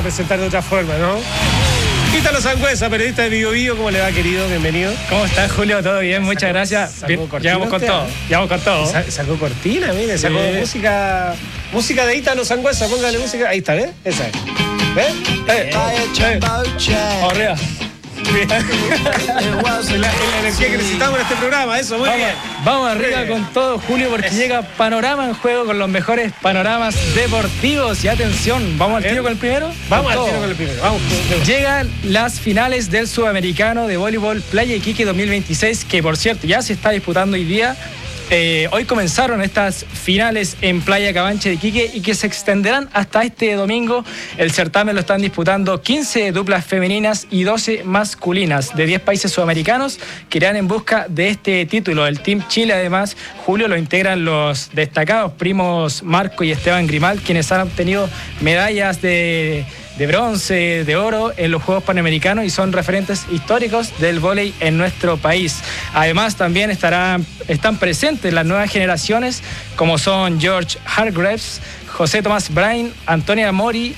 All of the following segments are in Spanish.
presentar de otra forma, ¿no? Ítalo Sangüesa, periodista de Bio Bio, ¿cómo le va, querido? Bienvenido. ¿Cómo estás, Julio? ¿Todo bien? Muchas gracias. Llegamos con todo. Llegamos con todo. Sacó cortina, mire, sacó música de Ítalo Sangüesa, póngale música. Ahí está, ¿ves? Esa es. ¿Ves? Arriba. La energía que necesitamos en este programa, eso, muy bien. Vamos arriba con todo, Julio, porque llega Panorama en Juego con los mejores panoramas deportivos. Y atención, ¿vamos al tiro con el primero? Vamos al tiro con el primero. Vamos. Llegan las finales del Sudamericano de Voleibol Playa Iquique 2026, que por cierto ya se está disputando hoy día. Hoy comenzaron estas finales en Playa Cabanche de Iquique y que se extenderán hasta este domingo. El certamen lo están disputando 15 duplas femeninas y 12 masculinas de 10 países sudamericanos que irán en busca de este título. El Team Chile, además, Julio, lo integran los destacados primos Marco y Esteban Grimal, quienes han obtenido medallas de bronce, de oro en los Juegos Panamericanos y son referentes históricos del vóley en nuestro país. Además, también están presentes las nuevas generaciones, como son George Hargreaves, José Tomás Brain, Antonella Mori,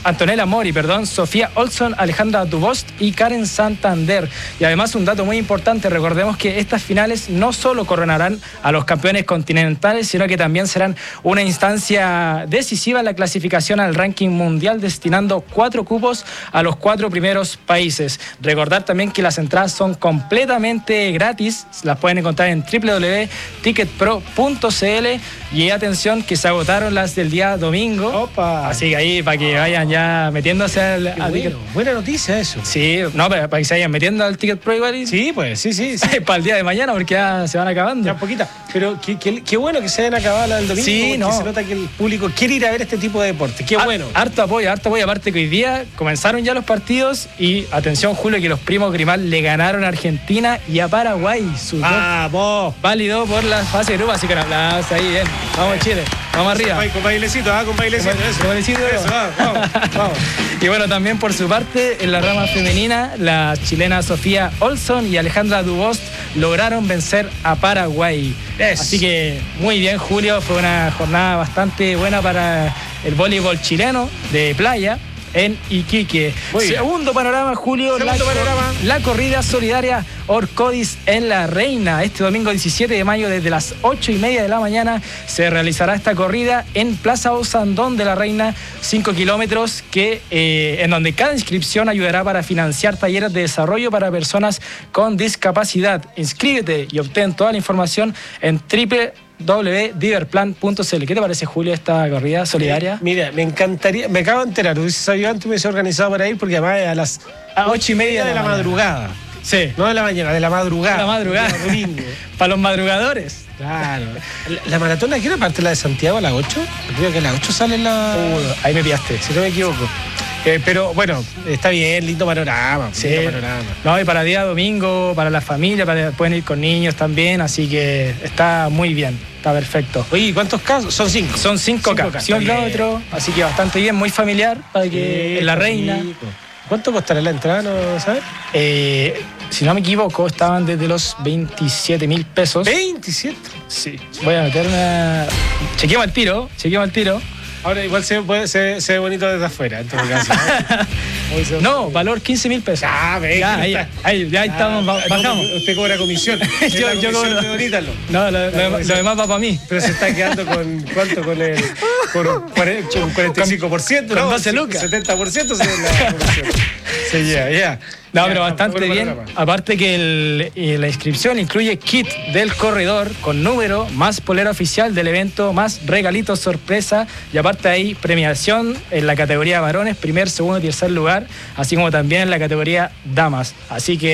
Sofía Olson, Alejandra Dubost y Karen Santander. Y además, un dato muy importante, recordemos que estas finales no solo coronarán a los campeones continentales, sino que también serán una instancia decisiva en la clasificación al ranking mundial, destinando 4 cupos a los 4 primeros países. Recordar también que las entradas son completamente gratis, las pueden encontrar en www.ticketpro.cl y atención que se agotaron las del día domingo. Opa. Así que ahí para que vayan ya metiéndose al ticket. Buena noticia eso. Sí, no, para que se vayan metiendo al Ticket Pro igual. Sí, pues, sí. Para el día de mañana, porque ya se van acabando. Ya poquita. Pero qué bueno que se hayan acabado la del domingo. Sí, porque se nota que el público quiere ir a ver este tipo de deporte. Qué bueno. Harto apoyo. Aparte que hoy día comenzaron ya los partidos y atención, Julio, que los primos Grimal le ganaron a Argentina y a Paraguay. Vamos. Válido por la fase de grupo, así que un aplauso ahí, bien. Vamos, Chile. Vamos arriba. Con bailecito, con bailecito. Eso, vamos. Y bueno, también por su parte, en la rama femenina, la chilena Sofía Olson y Alejandra Dubost lograron vencer a Paraguay. Así que muy bien, Julio. Fue una jornada bastante buena para el voleibol chileno de playa en Iquique. Segundo panorama, Julio. La corrida solidaria Orcodis en La Reina. Este domingo 17 de mayo desde las 8:30 de la mañana se realizará esta corrida en Plaza Osandón de La Reina, 5 kilómetros, en donde cada inscripción ayudará para financiar talleres de desarrollo para personas con discapacidad. Inscríbete y obtén toda la información en www.diverplan.cl. ¿Qué te parece, Julio, esta corrida solidaria? Mira, me encantaría, me acabo de enterar, hubiese sabido antes, me hubiese organizado para ir, porque además a las 8:30 de la madrugada. Sí. No de la mañana, de la madrugada. De la madrugada. Para los madrugadores. Claro. ¿La maratona qué era parte la de Santiago a las 8? Creo que a las 8 sale la... ahí me pillaste, si no me equivoco. Pero bueno, está bien, lindo panorama. Sí. Lindo panorama. No, y para día domingo, para la familia, pueden ir con niños también, así que está muy bien, está perfecto. Oye, ¿cuántos casos? Son 5. Son 5K, 5 kilómetros, así que bastante bien, muy familiar, para que en La Reina. ¿Cuánto costará la entrada, no sabes? Si no me equivoco, estaban desde los 27.000 pesos. ¿27? Sí. Voy a meter una... Chequeamos el tiro. Ahora igual se ve bonito desde afuera, en todo caso. No, valor 15.000 pesos. Ya estamos, bajamos. Usted cobra comisión. yo cobro. No, lo demás va para mí. Pero se está quedando con ¿cuánto? Con un 45%. Con 12 lucas. 70% se ve la comisión. Sí, ya. No, pero bastante bien. Aparte que la inscripción incluye kit del corredor con número, más polera oficial del evento, más regalitos sorpresa y aparte hay premiación en la categoría varones, primer, segundo y tercer lugar, así como también en la categoría damas. Así que